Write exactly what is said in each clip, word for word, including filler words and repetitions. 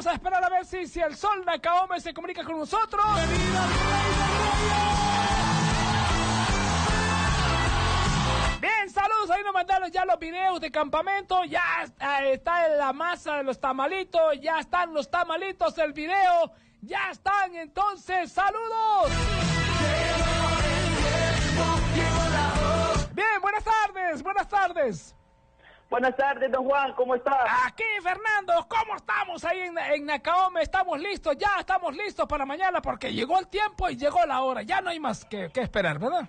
a esperar a ver si, si el Sol Nakaome se comunica con nosotros. Bien, saludos, ahí nos mandaron ya los videos de campamento, ya eh, está en la masa de los tamalitos, ya están los tamalitos del video, ya están, entonces, saludos. Bien, buenas tardes, buenas tardes. Buenas tardes, don Juan, ¿cómo estás? Aquí, Fernando, ¿cómo estamos ahí en, en Nakaome? Estamos listos, ya estamos listos para mañana porque llegó el tiempo y llegó la hora, ya no hay más que, que esperar, ¿verdad?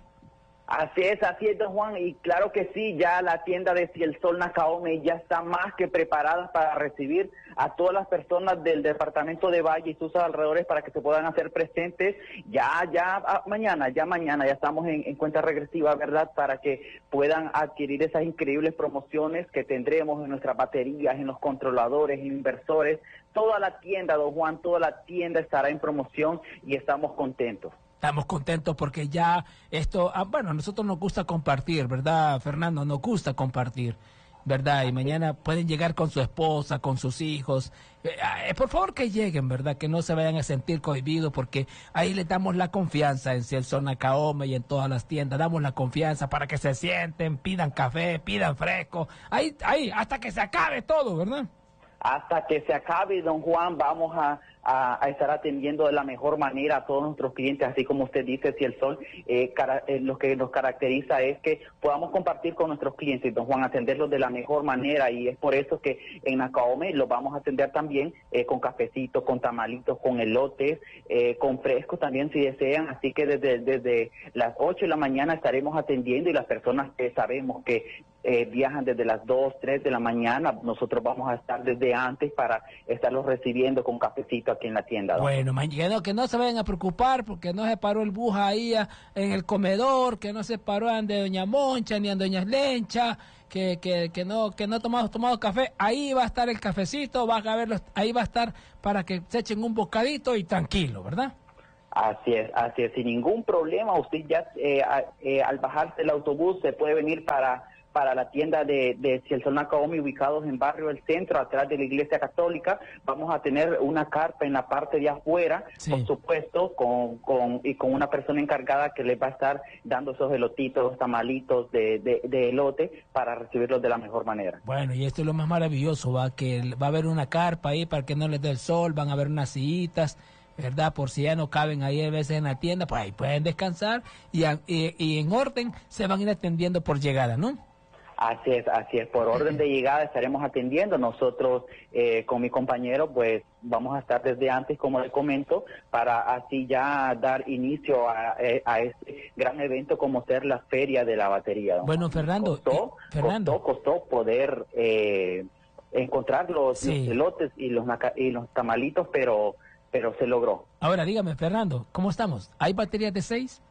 Así es, así es, don Juan, y claro que sí, ya la tienda de Si el Sol Nakaome ya está más que preparada para recibir a todas las personas del departamento de Valle y sus alrededores para que se puedan hacer presentes. Ya, ya, ah, mañana, ya mañana, ya estamos en, en cuenta regresiva, ¿verdad? Para que puedan adquirir esas increíbles promociones que tendremos en nuestras baterías, en los controladores, en inversores. Toda la tienda, don Juan, toda la tienda estará en promoción y estamos contentos. Estamos contentos porque ya esto, ah, bueno, a nosotros nos gusta compartir, ¿verdad, Fernando? Nos gusta compartir, ¿verdad? Y mañana pueden llegar con su esposa, con sus hijos. Eh, eh, por favor que lleguen, ¿verdad? Que no se vayan a sentir cohibidos porque ahí les damos la confianza en Si el Sol Nakaome y en todas las tiendas. Damos la confianza para que se sienten, pidan café, pidan fresco. Ahí, ahí, hasta que se acabe todo, ¿verdad? Hasta que se acabe, don Juan, vamos a, a, a estar atendiendo de la mejor manera a todos nuestros clientes, así como usted dice, Si el Sol, eh, cara, eh, lo que nos caracteriza es que podamos compartir con nuestros clientes, don Juan, atenderlos de la mejor manera, y es por eso que en Nakaome los vamos a atender también eh, con cafecitos, con tamalitos, con elotes, eh, con frescos también si desean, así que desde, desde las ocho de la mañana estaremos atendiendo, y las personas que sabemos que Eh, viajan desde las dos, tres de la mañana, nosotros vamos a estar desde antes para estarlos recibiendo con cafecito aquí en la tienda. ¿No? Bueno, mañana que no se vayan a preocupar porque no se paró el bus ahí a, en el comedor, que no se paró de doña Moncha ni a doña Lencha, que, que, que no que no tomamos tomado café, ahí va a estar el cafecito, va a verlos, ahí va a estar para que se echen un bocadito y tranquilo, ¿verdad? Así es, así es, sin ningún problema, usted ya eh, a, eh, al bajarse el autobús se puede venir para para la tienda de, de Si el Sol Nakaome, ubicados en Barrio del Centro, atrás de la Iglesia Católica. Vamos a tener una carpa en la parte de afuera, sí, por supuesto, con, con y con una persona encargada que les va a estar dando esos elotitos, los tamalitos de, de, de elote para recibirlos de la mejor manera. Bueno, y esto es lo más maravilloso, va que va a haber una carpa ahí para que no les dé el sol, van a haber unas sillitas, ¿verdad? Por si ya no caben ahí a veces en la tienda, pues ahí pueden descansar y, y, y en orden se van a ir atendiendo por llegada, ¿no? Así es, así es. Por orden de llegada estaremos atendiendo. Nosotros, eh, con mi compañero, pues vamos a estar desde antes, como le comento, para así ya dar inicio a, a este gran evento como ser la Feria de la Batería. ¿No? Bueno, Fernando, costó, eh, Fernando. costó, costó poder eh, encontrar los, sí, los elotes y los, y los tamalitos, pero, pero se logró. Ahora, dígame, Fernando, ¿cómo estamos? ¿Hay baterías de seis?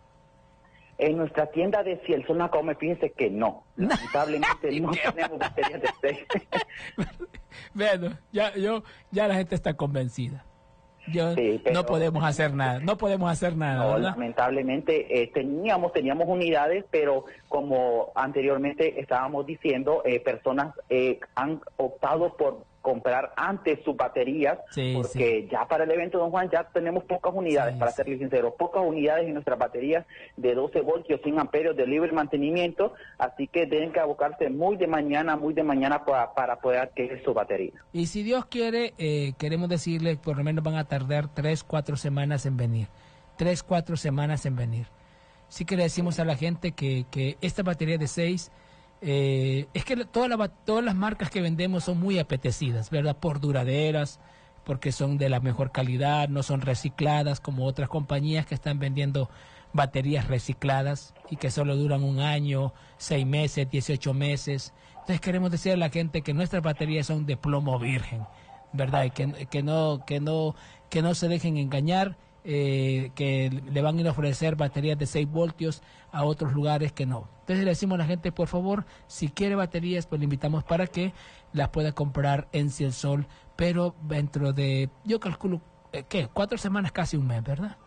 En nuestra tienda de Si el Sol Nakaome, fíjense que no. Lamentablemente no tenemos baterías de seis. Bueno, ya, yo, ya la gente está convencida. Yo, sí, pero, no podemos hacer nada, no podemos hacer nada. No, ¿verdad? Lamentablemente eh, teníamos, teníamos unidades, pero como anteriormente estábamos diciendo, eh, personas eh, han optado por comprar antes sus baterías, sí, porque sí, ya para el evento, don Juan, ya tenemos pocas unidades, sí, para serles sí. sinceros, pocas unidades en nuestras baterías de doce voltios, cien amperios de libre mantenimiento, así que tienen que abocarse muy de mañana, muy de mañana para, para poder adquirir su batería. Y si Dios quiere, eh, queremos decirle, por lo menos van a tardar tres, cuatro semanas en venir, tres, cuatro semanas en venir. Sí que le decimos a la gente que, que esta batería de seis, Eh, es que toda la, todas las marcas que vendemos son muy apetecidas, ¿verdad? Por duraderas, porque son de la mejor calidad, no son recicladas como otras compañías que están vendiendo baterías recicladas y que solo duran un año, seis meses, dieciocho meses. Entonces queremos decir a la gente que nuestras baterías son de plomo virgen, ¿verdad? Y que, que no, que no, que no se dejen engañar. Eh, que le van a ir a ofrecer baterías de seis voltios a otros lugares que no. Entonces le decimos a la gente, por favor, si quiere baterías, pues le invitamos para que las pueda comprar en Si el Sol, pero dentro de, yo calculo, eh, ¿qué? Cuatro semanas, casi un mes, ¿verdad?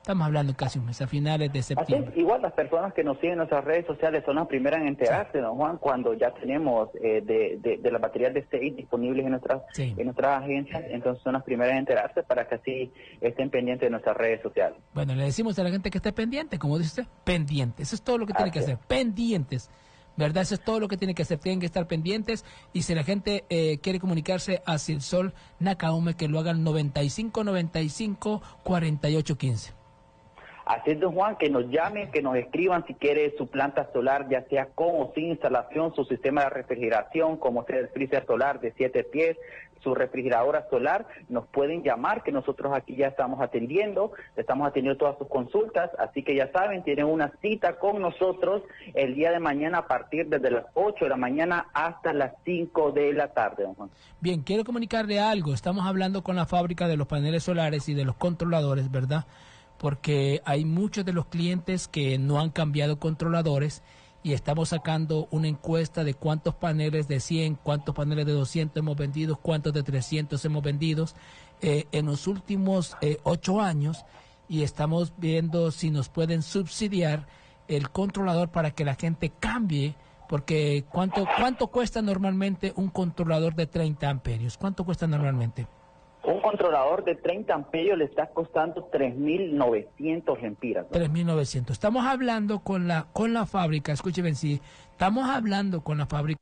Estamos hablando casi un mes, a finales de septiembre. Así es, igual las personas que nos siguen en nuestras redes sociales son las primeras en enterarse, sí. don Juan, cuando ya tenemos eh, de, de, de las baterías de seis disponibles en nuestras sí. en nuestras agencias, entonces son las primeras en enterarse para que así estén pendientes de nuestras redes sociales. Bueno, le decimos a la gente que esté pendiente, como dice usted, pendiente. Eso es todo lo que tiene así que hacer, pendientes. ¿Verdad? Eso es todo lo que tiene que hacer. Tienen que estar pendientes. Y si la gente eh, quiere comunicarse a Silsol Nakaome, que lo hagan noventa y cinco noventa y cinco cuarenta y ocho quince. Así es, don Juan, que nos llamen, que nos escriban si quiere su planta solar, ya sea con o sin instalación, su sistema de refrigeración, como sea el freezer solar de siete pies, su refrigeradora solar, nos pueden llamar, que nosotros aquí ya estamos atendiendo, estamos atendiendo todas sus consultas, así que ya saben, tienen una cita con nosotros el día de mañana a partir desde las ocho de la mañana hasta las cinco de la tarde, don Juan. Bien, quiero comunicarle algo, estamos hablando con la fábrica de los paneles solares y de los controladores, ¿verdad? Porque hay muchos de los clientes que no han cambiado controladores y estamos sacando una encuesta de cuántos paneles de cien, cuántos paneles de doscientos hemos vendido, cuántos de trescientos hemos vendido eh, en los últimos eh, ocho años y estamos viendo si nos pueden subsidiar el controlador para que la gente cambie, porque ¿cuánto, cuánto cuesta normalmente un controlador de treinta amperios? ¿Cuánto cuesta normalmente? Un controlador de treinta amperios le está costando tres mil novecientos lempiras. ¿no? tres mil novecientos. Estamos hablando con la con la fábrica, escúcheme, si estamos hablando con la fábrica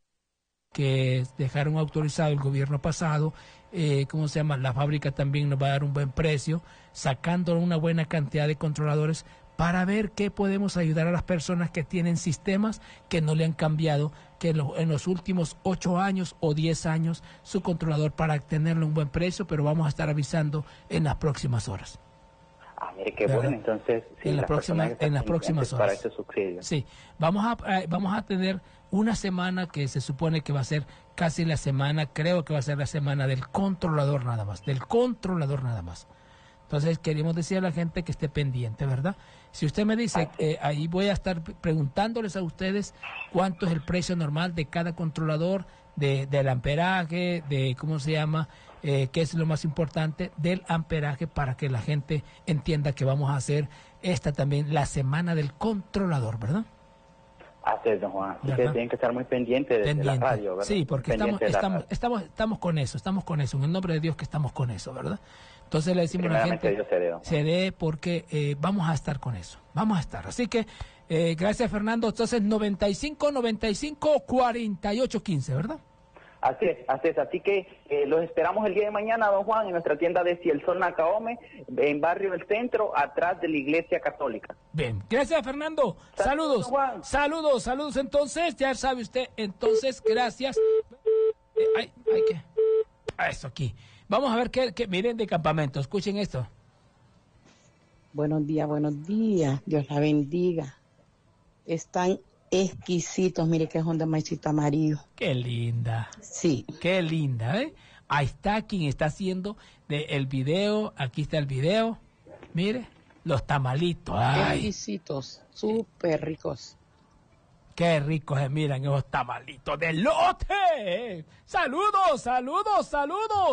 que dejaron autorizado el gobierno pasado, eh, ¿cómo se llama? La fábrica también nos va a dar un buen precio, sacando una buena cantidad de controladores para ver qué podemos ayudar a las personas que tienen sistemas que no le han cambiado, que en los, en los últimos ocho años o diez años su controlador para tenerle un buen precio, pero vamos a estar avisando en las próximas horas. Ah, mire qué bueno, entonces sí, en las próximas en las próximas horas. Para ese subsidio. Sí, vamos a eh, vamos a tener una semana que se supone que va a ser casi la semana, creo que va a ser la semana del controlador nada más, del controlador nada más. Entonces queremos decir a la gente que esté pendiente, ¿verdad? Si usted me dice, eh, ahí voy a estar preguntándoles a ustedes cuánto es el precio normal de cada controlador, de, del amperaje, de cómo se llama, eh, qué es lo más importante del amperaje para que la gente entienda que vamos a hacer esta también la semana del controlador, ¿verdad? Así es, don Juan. Ustedes tienen que estar muy pendientes de Pendiente. la radio, ¿verdad? Sí, porque estamos, estamos, estamos, estamos con eso, estamos con eso, en el nombre de Dios que estamos con eso, ¿verdad? Entonces le decimos a la gente, se dé porque eh, vamos a estar con eso, vamos a estar. Así que, eh, gracias Fernando, entonces noventa y cinco noventa y cinco cuarenta y ocho quince, ¿verdad? Así es, así es, así que eh, los esperamos el día de mañana, don Juan, en nuestra tienda de Silsol Nakaome, en Barrio del Centro, atrás de la Iglesia Católica. Bien, gracias Fernando, saludos, saludos, saludos, saludos entonces, ya sabe usted, entonces, gracias. Eh, ay, ay, ¿qué? Ah, eso aquí. Vamos a ver qué, qué miren de campamento, escuchen esto. Buenos días, buenos días, Dios la bendiga. Están exquisitos, mire que son de maicito amarillo. Qué linda. Sí. Qué linda, ¿eh? Ahí está quien está haciendo de el video, aquí está el video. Mire, los tamalitos. Ay. Exquisitos, súper ricos. Qué ricos se miran esos tamalitos de lote. Saludos, saludos, saludos.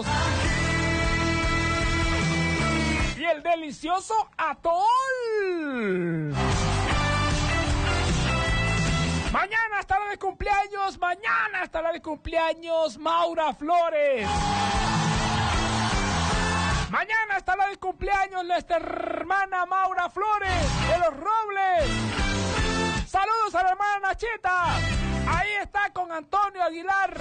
Y el delicioso atol. Mañana estará de cumpleaños, mañana estará de cumpleaños Maura Flores. Mañana estará de cumpleaños nuestra hermana Maura Flores de Los Robles. Saludos a la hermana Nachita. Ahí está con Antonio Aguilar.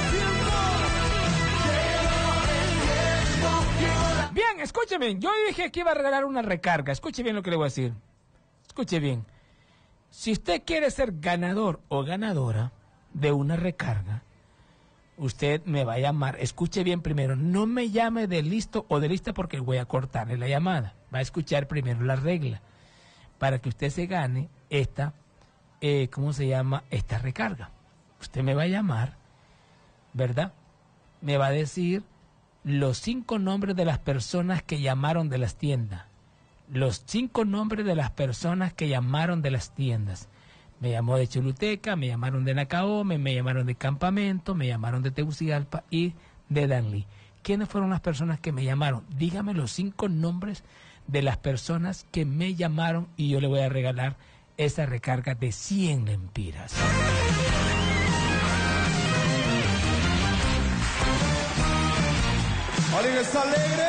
Bien, escuche bien. Yo dije que iba a regalar una recarga. Escuche bien lo que le voy a decir. Escuche bien. Si usted quiere ser ganador o ganadora de una recarga, usted me va a llamar. Escuche bien primero. No me llame de listo o de lista porque voy a cortarle la llamada. Va a escuchar primero la regla para que usted se gane esta Eh, ¿cómo se llama? Esta recarga. Usted me va a llamar, ¿verdad? Me va a decir los cinco nombres de las personas que llamaron de las tiendas. Los cinco nombres de las personas que llamaron de las tiendas. Me llamó de Choluteca, me llamaron de Nakaome, me llamaron de Campamento, me llamaron de Tegucigalpa y de Danlí. ¿Quiénes fueron las personas que me llamaron? Dígame los cinco nombres de las personas que me llamaron y yo le voy a regalar esa recarga de cien lempiras. ¿Alguien está alegre?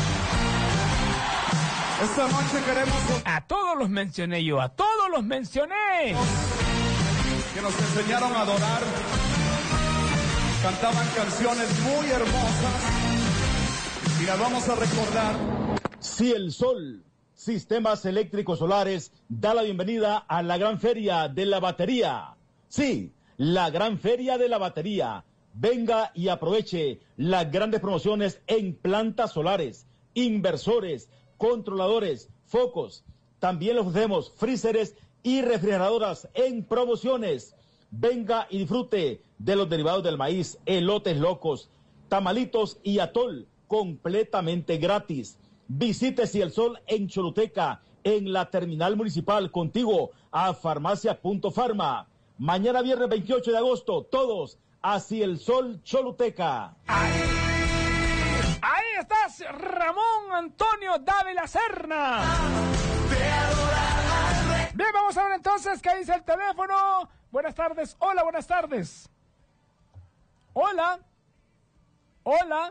Esta noche queremos... A todos los mencioné yo, a todos los mencioné. Que nos enseñaron a adorar. Cantaban canciones muy hermosas. Y las vamos a recordar. Si el Sol, Sistemas Eléctricos Solares, da la bienvenida a la Gran Feria de la Batería. Sí, la Gran Feria de la Batería. Venga y aproveche las grandes promociones en plantas solares, inversores, controladores, focos. También le ofrecemos freezeres y refrigeradoras en promociones. Venga y disfrute de los derivados del maíz, elotes locos, tamalitos y atol completamente gratis. Visite Si el Sol en Choluteca, en la terminal municipal, contiguo a Farmacia Punto Farma. Mañana viernes veintiocho de agosto, todos a Si el Sol Choluteca. Ahí, ahí estás, Ramón Antonio Dávila Serna. Bien, vamos a ver entonces qué dice el teléfono. Buenas tardes. Hola, buenas tardes. Hola. Hola.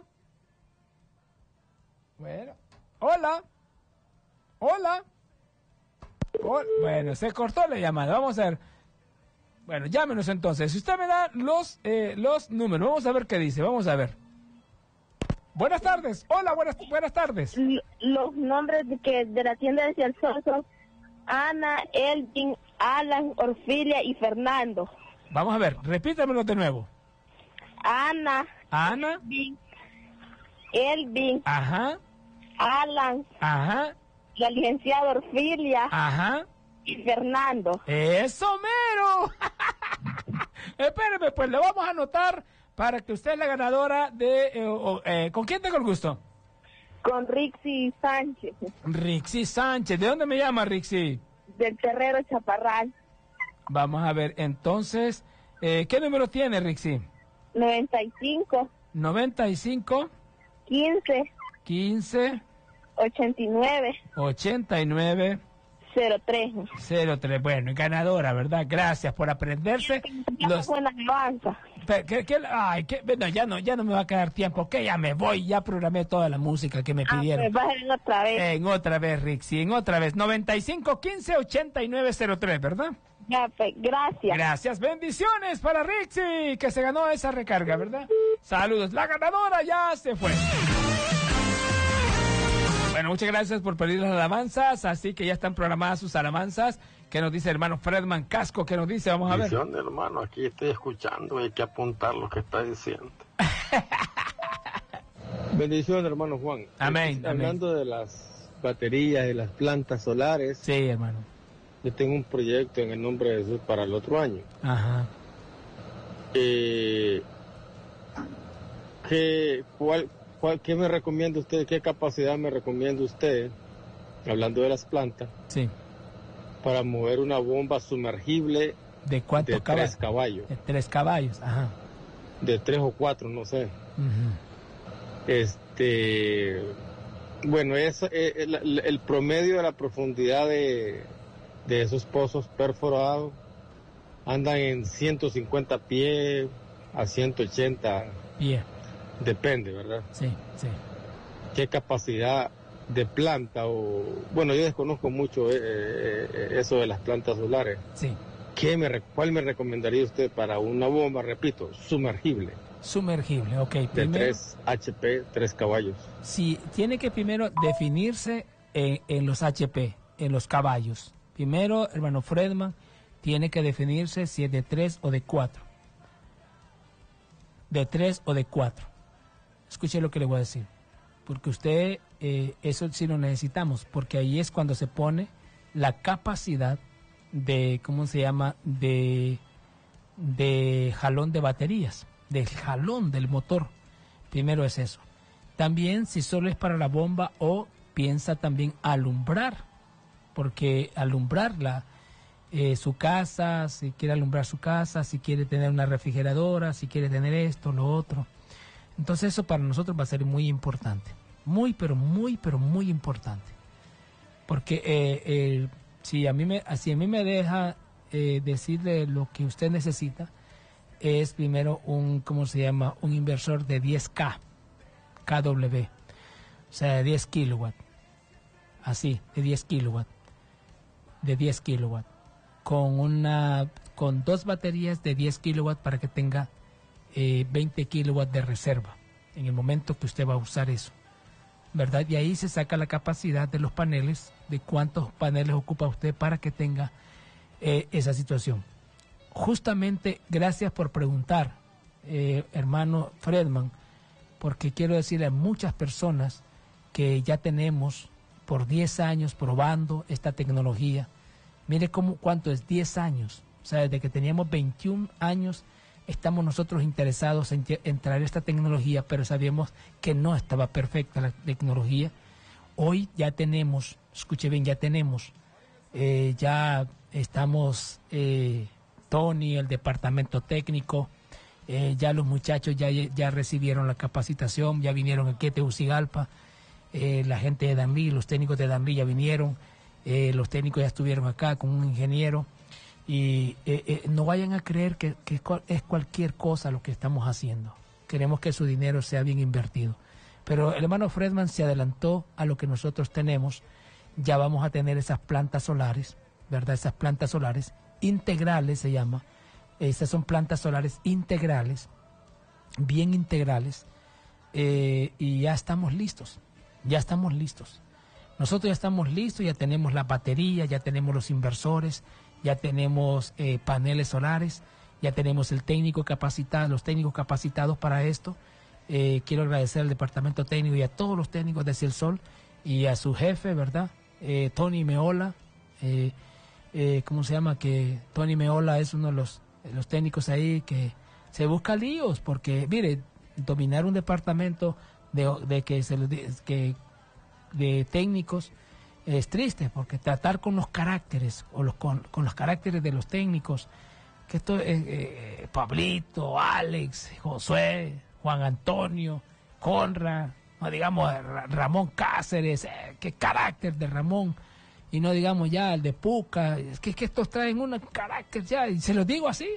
Bueno. Hola. Hola. Hola. Bueno, se cortó la llamada. Vamos a ver. Bueno, llámenos entonces. Si usted me da los, eh, los números, vamos a ver qué dice. Vamos a ver. Buenas tardes. Hola, buenas, buenas tardes. Los nombres de, que, de la tienda de Si el Sol son Ana, Elvin, Alan, Orfilia y Fernando. Vamos a ver, repítamelo de nuevo. Ana. Ana. Elvin. Elvin. Ajá. Alan. Ajá. La licenciada Orfilia. Ajá. Y Fernando. ¡Eso mero! Espéreme, pues le vamos a anotar para que usted es la ganadora de... Eh, eh, ¿Con quién tengo el gusto? Con Rixi Sánchez. Rixi Sánchez. ¿De dónde me llama Rixi? Del Terrero Chaparral. Vamos a ver, entonces, eh, ¿qué número tiene Rixi? noventa y cinco. noventa y cinco. quince. quince. ochenta y nueve. ochenta y nueve. cero tres. cero tres. Bueno, ganadora, ¿verdad? Gracias por aprenderse. Los... buena alabanza. ¿Qué, qué, ay, qué, bueno, ya no, ya no me va a quedar tiempo, que ya me voy, ya programé toda la música que me pidieron. Ah, pues va en otra vez. En otra vez, Rixi, en otra vez. noventa y cinco, quince, ochenta y nueve, cero tres, ¿verdad? Ya, pues, gracias. Gracias, bendiciones para Rixi, que se ganó esa recarga, ¿verdad? Saludos, la ganadora ya se fue. Bueno, muchas gracias por pedir las alabanzas, así que ya están programadas sus alabanzas. ¿Qué nos dice el hermano Fredman Casco? ¿Qué nos dice? Vamos a ver. Bendición, hermano, aquí estoy escuchando, hay que apuntar lo que está diciendo. Bendición, hermano Juan. Amén. Hablando amén. de las baterías y las plantas solares. Sí, hermano. Yo tengo un proyecto en el nombre de Jesús para el otro año. Ajá. Eh, ¿qué, cuál, cuál, ¿Qué me recomienda usted? ¿Qué capacidad me recomienda usted, hablando de las plantas, sí, para mover una bomba sumergible de cuántos de caballos? tres caballos? De tres caballos, ajá. De tres o cuatro, no sé. Uh-huh. Este, bueno, es, el, el, el promedio de la profundidad de, de esos pozos perforados andan en ciento cincuenta pies a ciento ochenta. Bien. Depende, ¿verdad? Sí, sí. ¿Qué capacidad de planta o... Bueno, yo desconozco mucho eh, eh, eso de las plantas solares. Sí. ¿Qué me, ¿Cuál me recomendaría usted para una bomba, repito, sumergible? Sumergible, ok. De Primero, tres H P, tres caballos. sí, tiene que primero definirse en, en los H P, en los caballos. Primero, hermano Fredman, tiene que definirse si es de tres o de cuatro. De tres o de cuatro. Escuche lo que le voy a decir. Porque usted, eh, eso sí lo necesitamos, porque ahí es cuando se pone la capacidad de, ¿cómo se llama? De, de jalón de baterías, del jalón del motor. Primero es eso. También si solo es para la bomba o piensa también alumbrar, porque alumbrarla, eh, su casa, si quiere alumbrar su casa, si quiere tener una refrigeradora, si quiere tener esto, lo otro. Entonces eso para nosotros va a ser muy importante. Muy, pero muy, pero muy importante. porque eh, eh, si a mí me, si a mí me deja eh, decirle lo que usted necesita, es primero un, ¿cómo se llama? Un inversor de diez K, K W, o sea, de diez kilowatts, así, de diez kilowatts, de diez kilowatts, con una, con dos baterías de diez kilowatts para que tenga eh, veinte kilowatts de reserva en el momento que usted va a usar eso, ¿verdad? Y ahí se saca la capacidad de los paneles, de cuántos paneles ocupa usted para que tenga eh, esa situación. Justamente, gracias por preguntar, eh, hermano Fredman, porque quiero decirle a muchas personas que ya tenemos por diez años probando esta tecnología. Mire cómo, cuánto es diez años, o sea, desde que teníamos veintiún años, estamos nosotros interesados en, en traer esta tecnología, pero sabíamos que no estaba perfecta la tecnología. Hoy ya tenemos, escuche bien, ya tenemos, eh, ya estamos... Eh, Tony, el departamento técnico, eh, ya los muchachos ya, ya recibieron la capacitación, ya vinieron aquí a Tegucigalpa, eh, la gente de Danlí, los técnicos de Danlí ya vinieron, eh, los técnicos ya estuvieron acá con un ingeniero, y eh, eh, no vayan a creer que, que es cualquier cosa lo que estamos haciendo. Queremos que su dinero sea bien invertido. Pero el hermano Fredman se adelantó a lo que nosotros tenemos. Ya vamos a tener esas plantas solares, ¿verdad? Esas plantas solares integrales se llama. Estas son plantas solares integrales, bien integrales, eh, y ya estamos listos, ya estamos listos. Nosotros ya estamos listos, ya tenemos la batería, ya tenemos los inversores, ya tenemos eh, paneles solares, ya tenemos el técnico capacitado, los técnicos capacitados para esto. Eh, quiero agradecer al departamento técnico y a todos los técnicos de Cielsol y a su jefe, ¿verdad? Eh, Tony Meola, eh, eh, ¿cómo se llama? Que Tony Meola es uno de los, de los técnicos ahí que se busca líos, porque, mire, dominar un departamento de, de que se que de técnicos es triste, porque tratar con los caracteres o los con, con los caracteres de los técnicos, que esto es eh, eh, Pablito, Alex, Josué, Juan Antonio, Conrad, no digamos Ramón Cáceres, eh, qué carácter de Ramón, y no digamos ya el de Puca, es que, es que estos traen un carácter ya, y se los digo así.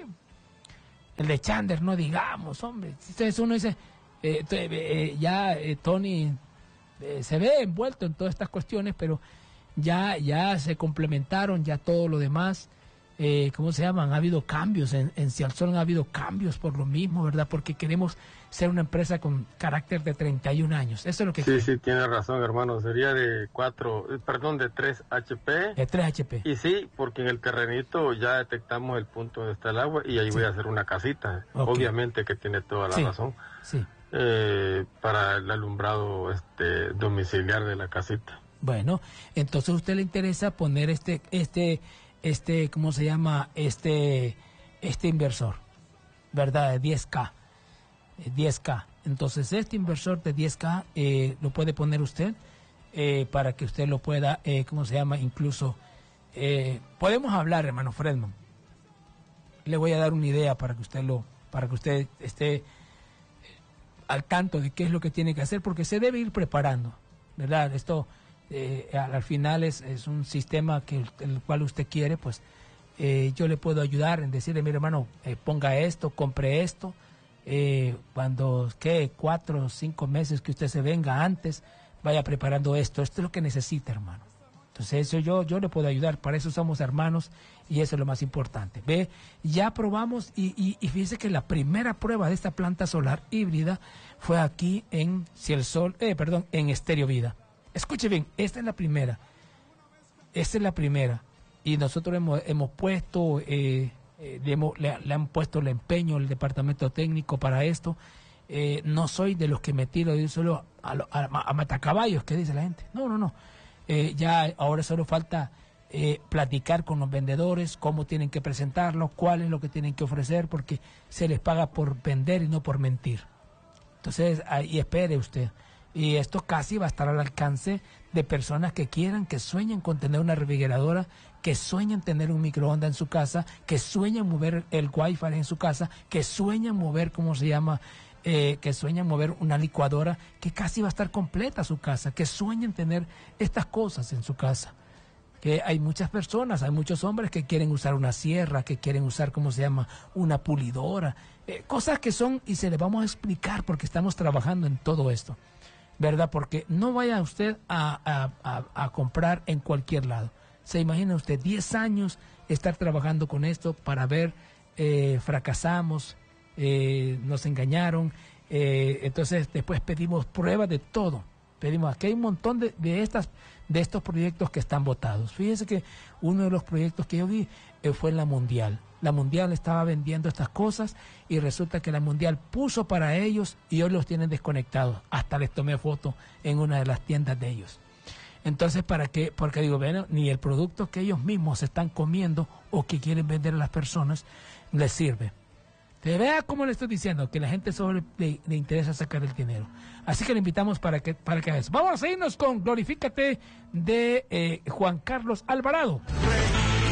El de Chander, no digamos, hombre. Entonces uno dice, eh, eh, ya eh, Tony eh, se ve envuelto en todas estas cuestiones, pero ya, ya se complementaron, ya todo lo demás. Eh, ¿Cómo se llaman? Ha habido cambios, en, en Cielsol ha habido cambios por lo mismo, ¿verdad? Porque queremos ser una empresa con carácter de treinta y un años. Eso es lo que Sí, queremos. sí, tiene razón, hermano. Sería de cuatro, perdón, de tres H P. De tres H P. Y sí, porque en el terrenito ya detectamos el punto donde está el agua y ahí sí voy a hacer una casita. Okay. Obviamente que tiene toda la sí, razón. Sí. Eh, para el alumbrado este domiciliar de la casita. Bueno, entonces a usted le interesa poner este, este, este, ¿cómo se llama? Este, este inversor, ¿verdad? De diez K. diez K. Entonces este inversor de diez K eh, lo puede poner usted eh, para que usted lo pueda, eh, ¿cómo se llama? Incluso, eh, podemos hablar, hermano Fredman. Le voy a dar una idea para que usted lo, para que usted esté al tanto de qué es lo que tiene que hacer, porque se debe ir preparando, ¿verdad? Esto eh, al, al final es, es un sistema que el cual usted quiere, pues eh, yo le puedo ayudar en decirle, mire hermano, eh, ponga esto, compre esto, eh, cuando, ¿qué? Cuatro o cinco meses que usted se venga antes, vaya preparando esto, esto es lo que necesita, hermano. Entonces eso yo, yo le puedo ayudar, para eso somos hermanos y eso es lo más importante. Ve, ya probamos y, y, y fíjese que la primera prueba de esta planta solar híbrida fue aquí en Cielsol, eh, perdón, en Estéreo Vida. Escuche bien, esta es la primera, esta es la primera y nosotros hemos, hemos puesto, eh, eh, le, hemos, le, le han puesto el empeño el departamento técnico para esto. Eh, no soy de los que me tiro yo solo a, a, a matacaballos, que dice la gente, no, no, no. Eh, ya ahora solo falta eh, platicar con los vendedores, cómo tienen que presentarlo, cuál es lo que tienen que ofrecer, porque se les paga por vender y no por mentir. Entonces, ahí espere usted. Y esto casi va a estar al alcance de personas que quieran, que sueñen con tener una refrigeradora, que sueñen tener un microondas en su casa, que sueñen mover el wifi en su casa, que sueñen mover, ¿cómo se llama?, eh, que sueñan mover una licuadora que casi va a estar completa su casa, que sueñan tener estas cosas en su casa. Que hay muchas personas, hay muchos hombres que quieren usar una sierra, que quieren usar, ¿cómo se llama?, una pulidora, eh, cosas que son, y se les vamos a explicar porque estamos trabajando en todo esto, ¿verdad? Porque no vaya usted a, a, a, a comprar en cualquier lado. Se imagina usted diez años estar trabajando con esto para ver, eh, fracasamos, eh, nos engañaron, eh, entonces después pedimos pruebas de todo. Pedimos, aquí hay un montón de, de estas de estos proyectos que están votados. Fíjense que uno de los proyectos que yo vi eh, fue en la Mundial. La Mundial estaba vendiendo estas cosas y resulta que la Mundial puso para ellos y hoy los tienen desconectados. Hasta les tomé foto en una de las tiendas de ellos. Entonces, ¿para qué? Porque digo, bueno, ni el producto que ellos mismos están comiendo o que quieren vender a las personas les sirve. Te vea como le estoy diciendo, que la gente solo le, le interesa sacar el dinero. Así que le invitamos para que para que hagas. Vamos a irnos con Glorifícate de eh, Juan Carlos Alvarado.